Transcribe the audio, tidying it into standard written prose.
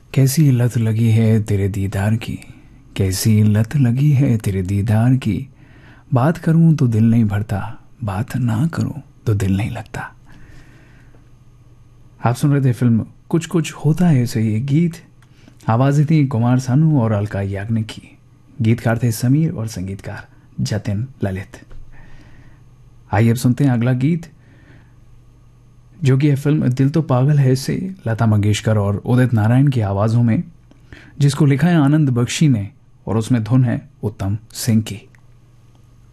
कैसी लत लगी है तेरे दीदार की, कैसी लत लगी है तेरे दीदार की। बात करूं तो दिल नहीं भरता, बात ना करूं तो दिल नहीं लगता। आप सुन रहे थे फिल्म कुछ कुछ होता है ऐसे ये गीत। आवाज़ें थी कुमार सानू और अलका याग्निक की। गीतकार थे समीर और संगीतकार जतिन ललित। आइए अब सुनते हैं अगला गीत, जो कि है फिल्म दिल तो पागल है से लता मंगेशकर और उदित नारायण की आवाज़ों में, जिसको लिखा है आनंद बख्शी ने और उसमें धुन है उत्तम सिंह की।